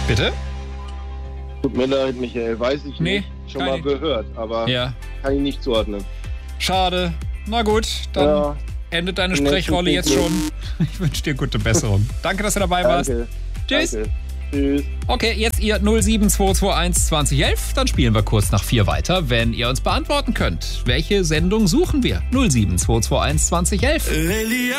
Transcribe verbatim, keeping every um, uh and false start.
Bitte? Tut mir leid, Michael, weiß ich Nee, nicht. Schon kann mal ich- gehört, aber Ja. kann ich nicht zuordnen. Schade. Na gut, dann Ja, endet deine nächsten Sprechrolle jetzt Glück. schon. Ich wünsche dir gute Besserung. Danke, dass du dabei warst. danke. Tschüss. Danke. Tschüss. Okay, jetzt ihr null sieben zwei zwei eins zwanzig elf. Dann spielen wir kurz nach vier weiter, wenn ihr uns beantworten könnt. Welche Sendung suchen wir? null sieben zwei zwei eins zwanzig elf.